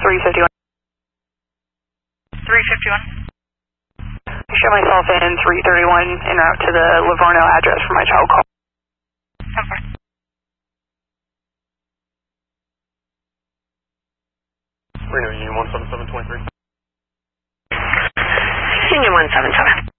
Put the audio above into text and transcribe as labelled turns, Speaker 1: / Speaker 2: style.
Speaker 1: 351.
Speaker 2: 351.
Speaker 1: I show myself in 331 en route to the Livorno address for my child call.
Speaker 2: Okay.
Speaker 3: Reno, Union 17723.
Speaker 4: Union 177.